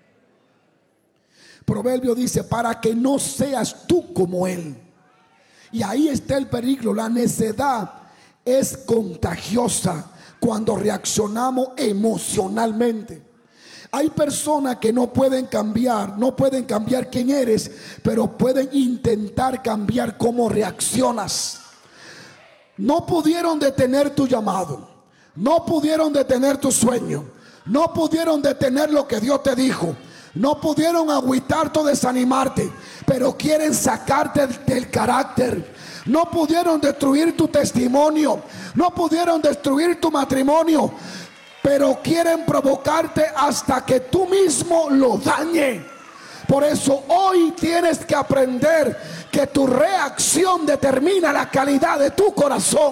Proverbio dice, para que no seas tú como él. Y ahí está el peligro. La necedad es contagiosa cuando reaccionamos emocionalmente. Hay personas que no pueden cambiar, no pueden cambiar quién eres, pero pueden intentar cambiar cómo reaccionas. No pudieron detener tu llamado, no pudieron detener tu sueño, no pudieron detener lo que Dios te dijo, no pudieron agüitarte o desanimarte, pero quieren sacarte del, del carácter. No pudieron destruir tu testimonio, no pudieron destruir tu matrimonio, pero quieren provocarte hasta que tú mismo lo dañe. Por eso hoy tienes que aprender que tu reacción determina la calidad de tu corazón.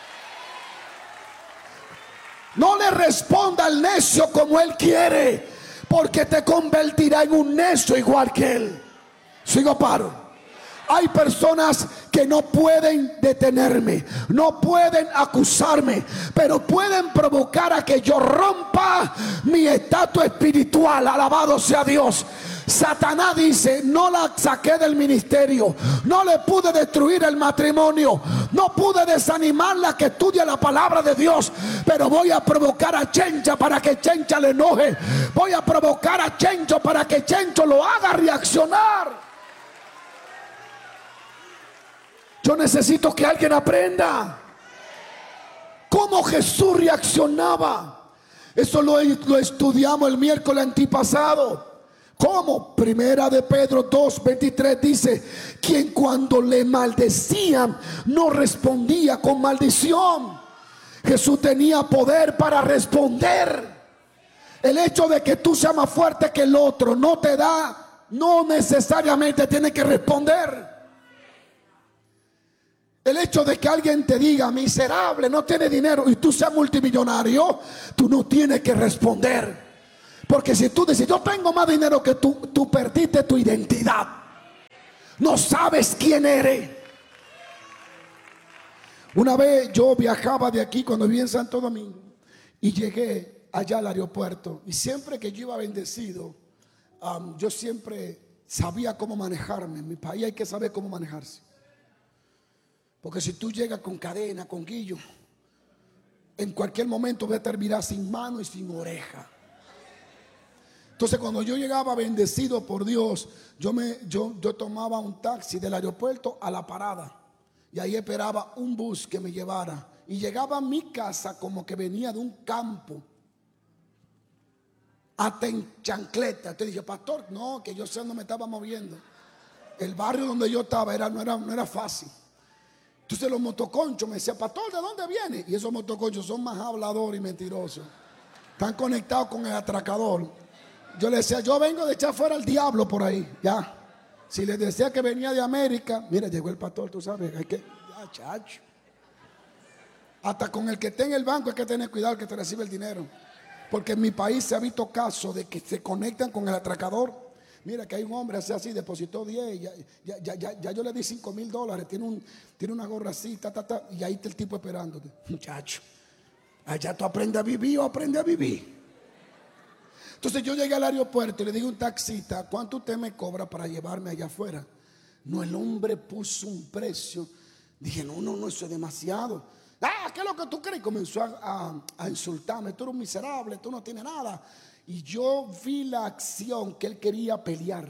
No le responda al necio como él quiere, porque te convertirá en un necio igual que él. Sigo paro. Hay personas que no pueden detenerme, no pueden acusarme, pero pueden provocar a que yo rompa mi estatus espiritual. Alabado sea Dios. Satanás dice, no la saqué del ministerio, no le pude destruir el matrimonio, no pude desanimarla que estudie la palabra de Dios, pero voy a provocar a Chencha para que Chencha le enoje, voy a provocar a Chencho para que Chencho lo haga reaccionar. Yo necesito que alguien aprenda cómo Jesús reaccionaba. Eso lo, lo estudiamos el miércoles antipasado. ¿Cómo? Primera de Pedro dos veintitrés dice: quien cuando le maldecían no respondía con maldición. Jesús tenía poder para responder. El hecho de que tú seas más fuerte que el otro no te da, no necesariamente tienes que responder. El hecho de que alguien te diga miserable, no tiene dinero, y tú seas multimillonario, tú no tienes que responder. Porque si tú dices yo tengo más dinero que tú, tú perdiste tu identidad. No sabes quién eres. Una vez yo viajaba de aquí cuando vivía en Santo Domingo y llegué allá al aeropuerto, y siempre que yo iba bendecido, um, yo siempre sabía cómo manejarme. En mi país hay que saber cómo manejarse, porque si tú llegas con cadena, con guillo, en cualquier momento voy a terminar sin mano y sin oreja. Entonces cuando yo llegaba bendecido por Dios, yo, me, yo, yo tomaba un taxi del aeropuerto a la parada, y ahí esperaba un bus que me llevara, y llegaba a mi casa como que venía de un campo, hasta en chancleta. Entonces dije: pastor, no, que yo sé dónde me estaba moviendo. El barrio donde yo estaba era, no, era, no era fácil. Entonces los motoconchos me decían: pastor, ¿de dónde viene? Y esos motoconchos son más habladores y mentirosos, están conectados con el atracador. Yo le decía: yo vengo de echar fuera al diablo por ahí, ya. Si les decía que venía de América, mira, llegó el pastor, tú sabes, hay que, ya, chacho. Hasta con el que esté en el banco hay que tener cuidado que te recibe el dinero. Porque en mi país se ha visto casos de que se conectan con el atracador. Mira que hay un hombre así, así, depositó diez, ya, ya, ya, ya, ya yo le di cinco mil dólares, tiene, un, tiene una gorra así, ta, ta, ta, y ahí está el tipo esperándote. Muchacho, allá tú aprendes a vivir o aprendes a vivir. Entonces yo llegué al aeropuerto y le dije a un taxista: ¿cuánto usted me cobra para llevarme allá afuera? No, el hombre puso un precio. Dije: no, no, no, eso es demasiado. Ah, ¿qué es lo que tú crees? Comenzó a, a, a insultarme: tú eres un miserable, tú no tienes nada. Y yo vi la acción que él quería pelear,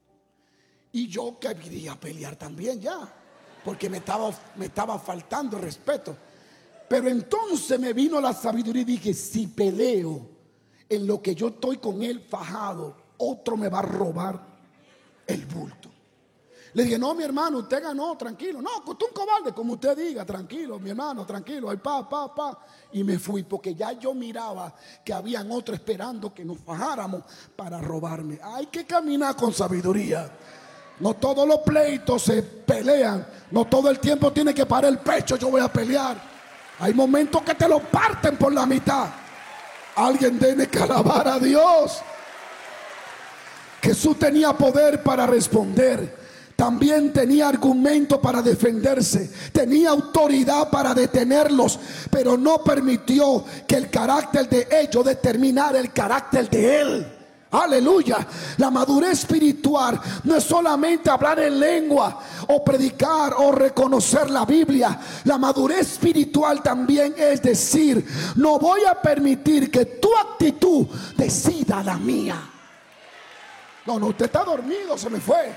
y yo quería pelear también ya, porque me estaba, me estaba faltando respeto. Pero entonces me vino la sabiduría y dije: si peleo en lo que yo estoy con él fajado, otro me va a robar el bulto. Le dije: no, mi hermano, usted ganó, tranquilo. No, usted un cobarde, como usted diga, tranquilo, mi hermano, tranquilo. Ahí, pa, pa, pa. Y me fui, porque ya yo miraba que habían otros esperando que nos fajáramos para robarme. Hay que caminar con sabiduría. No todos los pleitos se pelean. No todo el tiempo tiene que parar el pecho: yo voy a pelear. Hay momentos que te lo parten por la mitad. Alguien tiene que alabar a Dios. Jesús tenía poder para responder. También tenía argumento para defenderse. Tenía autoridad para detenerlos. Pero no permitió que el carácter de ellos determinara el carácter de él. Aleluya. La madurez espiritual no es solamente hablar en lengua o predicar o reconocer la Biblia. La madurez espiritual también es decir: no voy a permitir que tu actitud decida la mía. No, no, usted está dormido, se me fue.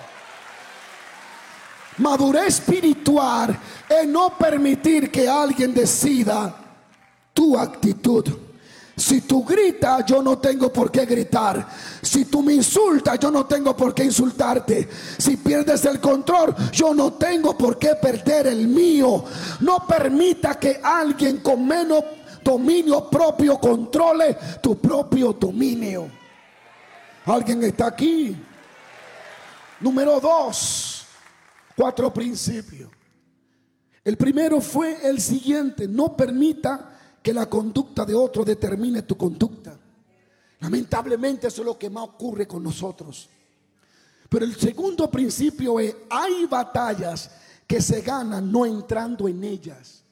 Madurez espiritual es no permitir que alguien decida tu actitud. Si tú gritas, yo no tengo por qué gritar. Si tú me insultas, yo no tengo por qué insultarte. Si pierdes el control, yo no tengo por qué perder el mío. No permita que alguien con menos dominio propio controle tu propio dominio. ¿Alguien está aquí? Número dos, cuatro principios. El primero fue el siguiente: no permita que la conducta de otro determine tu conducta. Lamentablemente eso es lo que más ocurre con nosotros. Pero el segundo principio es: hay batallas que se ganan no entrando en ellas,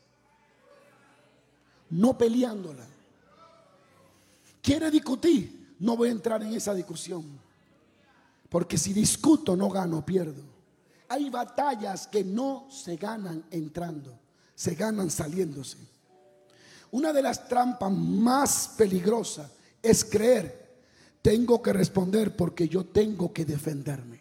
no peleándolas. ¿Quiere discutir? No voy a entrar en esa discusión, porque si discuto no gano, pierdo. Hay batallas que no se ganan entrando, se ganan saliéndose. Una de las trampas más peligrosas es creer: tengo que responder porque yo tengo que defenderme.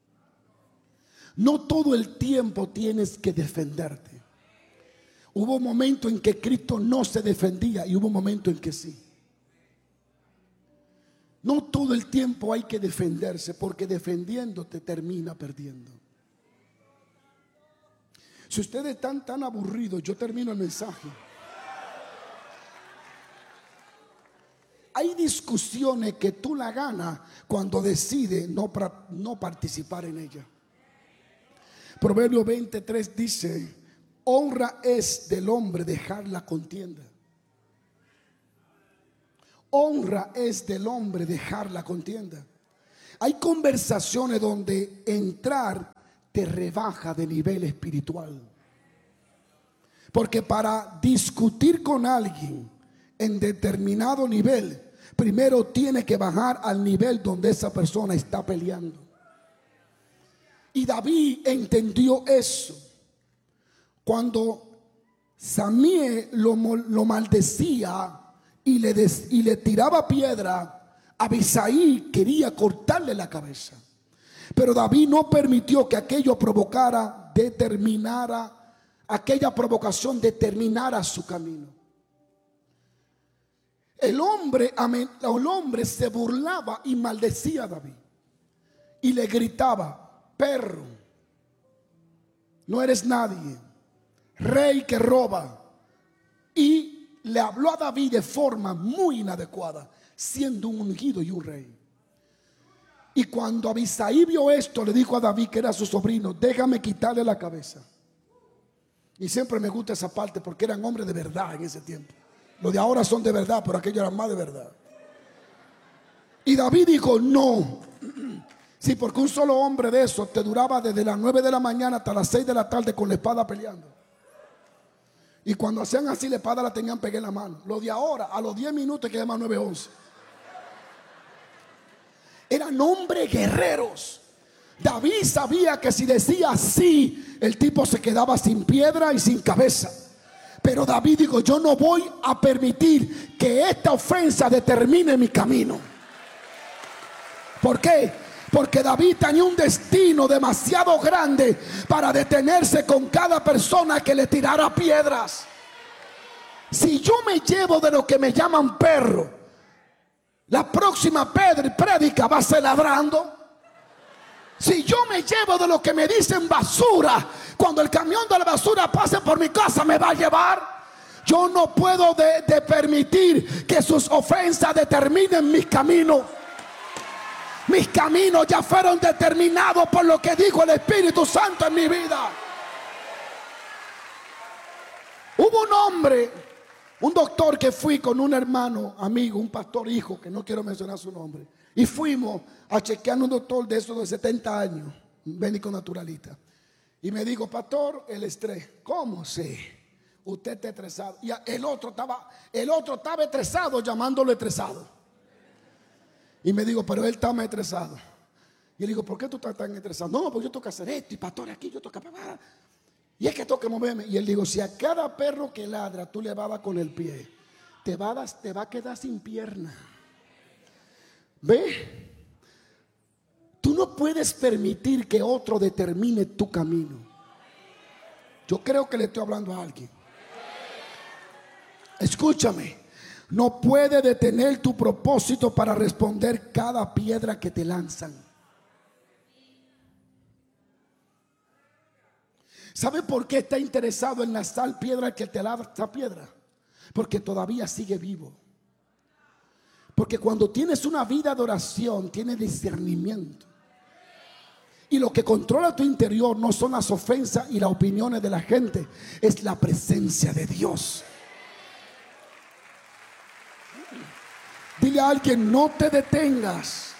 No todo el tiempo tienes que defenderte. Hubo un momento en que Cristo no se defendía y hubo un momento en que sí. No todo el tiempo hay que defenderse, porque defendiéndote termina perdiendo. Si ustedes están tan aburridos, yo termino el mensaje. Hay discusiones que tú la ganas cuando decides no, no participar en ella. Proverbio veintitrés dice: honra es del hombre dejar la contienda. Honra es del hombre dejar la contienda. Hay conversaciones donde entrar te rebaja de nivel espiritual. Porque para discutir con alguien en determinado nivel, primero tiene que bajar al nivel donde esa persona está peleando. Y David entendió eso. Cuando Samíe lo, lo maldecía y le, des, y le tiraba piedra, Abisai quería cortarle la cabeza. Pero David no permitió que aquello provocara, determinara, aquella provocación determinara su camino. El hombre, el hombre se burlaba y maldecía a David. Y le gritaba: perro, no eres nadie, rey que roba. Y le habló a David de forma muy inadecuada, siendo un ungido y un rey. Y cuando Abisai vio esto, le dijo a David, que era su sobrino: déjame quitarle la cabeza. Y siempre me gusta esa parte, porque eran hombres de verdad en ese tiempo. Los de ahora son de verdad, pero aquellos eran más de verdad. Y David dijo: no. Sí, porque un solo hombre de esos te duraba desde las nueve de la mañana hasta las seis de la tarde con la espada peleando. Y cuando hacían así, la espada la tenían pegada en la mano. Los de ahora, a los diez minutos que llaman nueve once. Eran hombres guerreros. David sabía que si decía sí, el tipo se quedaba sin piedra y sin cabeza. Pero David dijo: yo no voy a permitir que esta ofensa determine mi camino. ¿Por qué? Porque David tenía un destino demasiado grande para detenerse con cada persona que le tirara piedras. Si yo me llevo de lo que me llaman perro, la próxima prédica va a ser ladrando. Si yo me llevo de lo que me dicen basura, cuando el camión de la basura pase por mi casa me va a llevar. Yo no puedo de, de permitir que sus ofensas determinen mis caminos. Mis caminos ya fueron determinados por lo que dijo el Espíritu Santo en mi vida. Hubo un hombre, un doctor, que fui con un hermano, amigo, un pastor hijo, que no quiero mencionar su nombre. Y fuimos a chequear a un doctor de esos de setenta años, un médico naturalista. Y me dijo: pastor, el estrés. ¿Cómo sé? Usted está estresado. Y el otro estaba, el otro estaba estresado, llamándolo estresado. Y me digo: pero él está más estresado. Y le digo: ¿por qué tú estás tan estresado? No, porque yo tengo que hacer esto, y pastor aquí, yo tengo que pagar. Y es que tengo que moverme. Y él dijo: si a cada perro que ladra tú le vas a dar con el pie, te va a, dar, te va a quedar sin pierna. ¿Ve? Tú no puedes permitir que otro determine tu camino. Yo creo que le estoy hablando a alguien. Escúchame. No puede detener tu propósito para responder cada piedra que te lanzan. ¿Sabe por qué está interesado en lanzar piedra que te lanza piedra? Porque todavía sigue vivo. Porque cuando tienes una vida de oración, tienes discernimiento. Y lo que controla tu interior no son las ofensas y las opiniones de la gente, es la presencia de Dios. Dile a alguien: no te detengas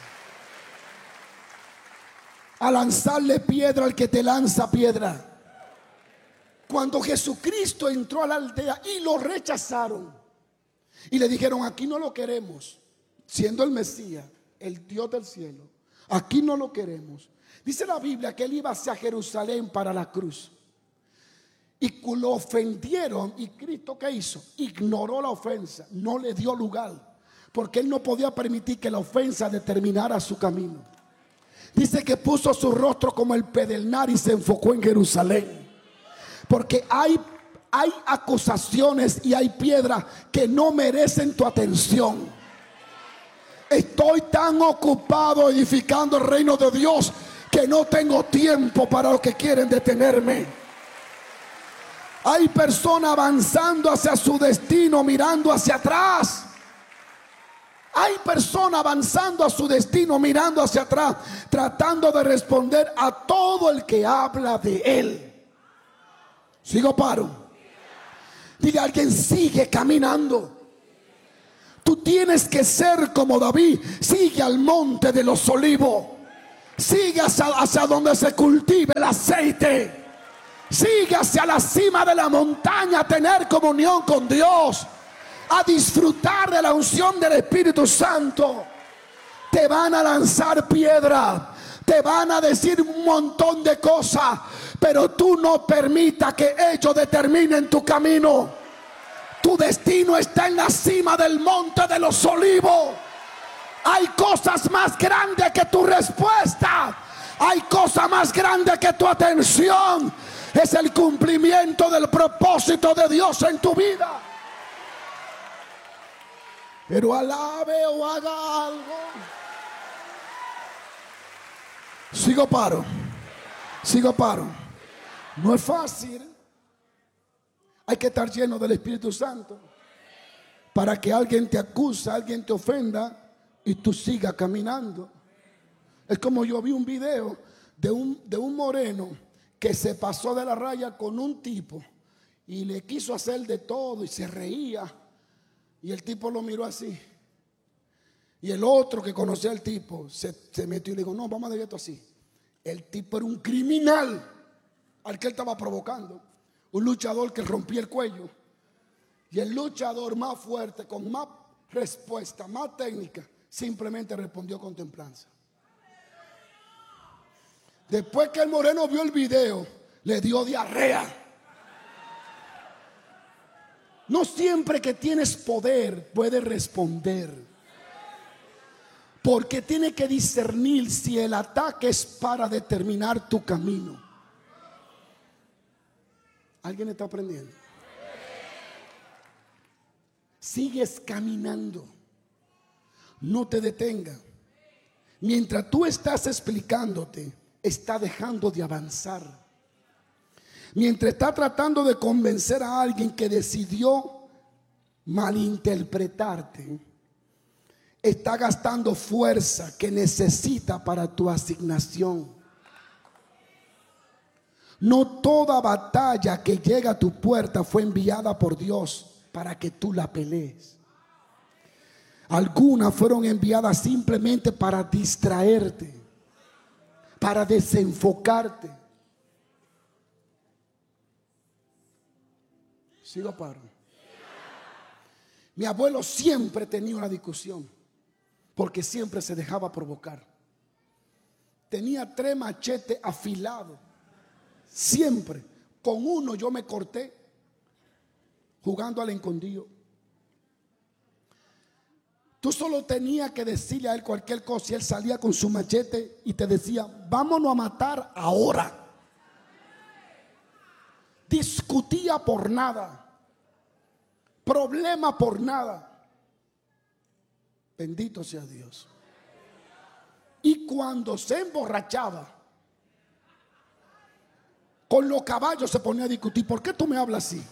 a lanzarle piedra al que te lanza piedra. Cuando Jesucristo entró a la aldea y lo rechazaron y le dijeron: aquí no lo queremos, siendo el Mesías, el Dios del cielo, aquí no lo queremos. Dice la Biblia que él iba hacia Jerusalén para la cruz. Y lo ofendieron, y Cristo, ¿qué hizo? Ignoró la ofensa, no le dio lugar. Porque él no podía permitir que la ofensa determinara su camino. Dice que puso su rostro como el pedernal y se enfocó en Jerusalén. Porque hay, hay acusaciones y hay piedras que no merecen tu atención. Estoy estoy tan ocupado edificando el reino de Dios que no tengo tiempo para los que quieren detenerme. Hay personas avanzando hacia su destino mirando hacia atrás. Hay personas avanzando a su destino mirando hacia atrás, tratando de responder a todo el que habla de él. ¿Sigo paro? Dile a alguien, sigue caminando. Tú tienes que ser como David. Sigue al monte de los olivos. Sigue hacia, hacia donde se cultive el aceite. Sigue hacia la cima de la montaña a tener comunión con Dios, a disfrutar de la unción del Espíritu Santo. Te van a lanzar piedra, te van a decir un montón de cosas, pero tú no permitas que ellos determinen tu camino. Tu destino está en la cima del monte de los olivos. Hay cosas más grandes que tu respuesta. Hay cosas más grandes que tu atención. Es el cumplimiento del propósito de Dios en tu vida. Pero alabe o haga algo. Sigo paro. Sigo paro. No es fácil. Hay que estar lleno del Espíritu Santo para que alguien te acuse, alguien te ofenda y tú sigas caminando. Es como yo vi un video de un, de un moreno que se pasó de la raya con un tipo y le quiso hacer de todo y se reía. Y el tipo lo miró así. Y el otro que conocía al tipo se, se metió y le dijo, no, vamos a dejar esto así. El tipo era un criminal al que él estaba provocando. Un luchador que rompía el cuello. Y el luchador más fuerte, con más respuesta, más técnica, simplemente respondió con templanza. Después que el moreno vio el video, le dio diarrea. No siempre que tienes poder puedes responder, porque tiene que discernir si el ataque es para determinar tu camino. ¿Alguien está aprendiendo? Sigues caminando. No te detengas. Mientras tú estás explicándote, está dejando de avanzar. Mientras está tratando de convencer a alguien que decidió malinterpretarte, está gastando fuerza que necesita para tu asignación. No toda batalla que llega a tu puerta fue enviada por Dios para que tú la pelees. Algunas fueron enviadas simplemente para distraerte, para desenfocarte. Sigo paro. Mi abuelo siempre tenía una discusión porque siempre se dejaba provocar. Tenía tres machetes afilados. Siempre. Con uno yo me corté jugando al escondido. Tú solo tenías que decirle a él cualquier cosa y él salía con su machete y te decía, vámonos a matar ahora. Discutía por nada, problema por nada. Bendito sea Dios. Y cuando se emborrachaba, con los caballos se ponía a discutir. ¿Por qué tú me hablas así?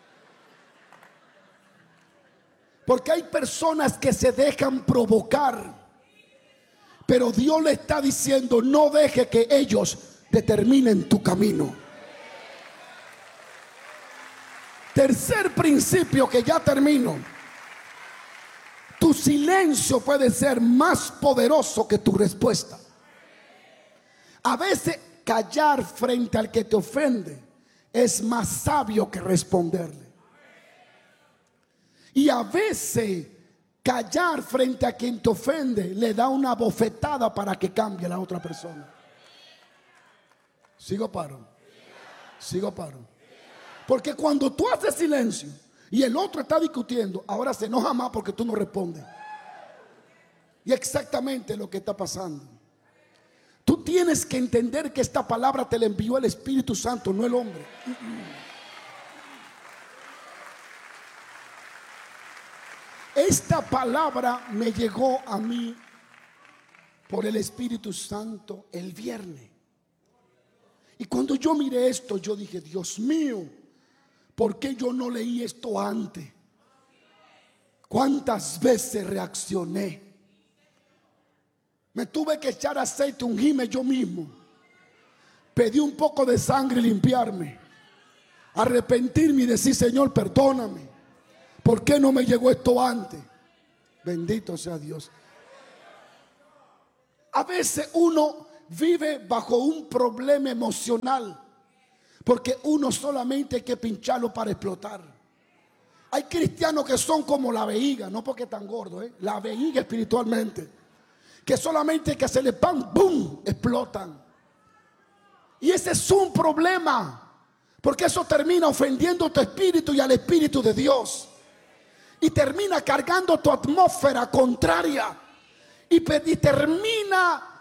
Porque hay personas que se dejan provocar, pero Dios le está diciendo, no deje que ellos determinen tu camino. Tercer principio, que ya termino. Tu silencio puede ser más poderoso que tu respuesta. A veces callar frente al que te ofende es más sabio que responderle. Y a veces callar frente a quien te ofende le da una bofetada para que cambie a la otra persona. Sigo paro. Sigo paro. Porque cuando tú haces silencio y el otro está discutiendo, ahora se enoja más porque tú no respondes. Y exactamente lo que está pasando. Tú tienes que entender que esta palabra te la envió el Espíritu Santo, no el hombre. Esta palabra me llegó a mí por el Espíritu Santo el viernes. Y cuando yo miré esto, yo dije, Dios mío, ¿por qué yo no leí esto antes? ¿Cuántas veces reaccioné? Me tuve que echar aceite, ungirme yo mismo. Pedí un poco de sangre y limpiarme. Arrepentirme y decir, Señor, perdóname. ¿Por qué no me llegó esto antes? Bendito sea Dios. A veces uno vive bajo un problema emocional, porque uno solamente hay que pincharlo para explotar. Hay cristianos que son como la vejiga, no porque están gordos, ¿eh? La vejiga espiritualmente, que solamente que se le pan, ¡boom!, explotan. Y ese es un problema, porque eso termina ofendiendo tu espíritu y al Espíritu de Dios, y termina cargando tu atmósfera contraria, y, y termina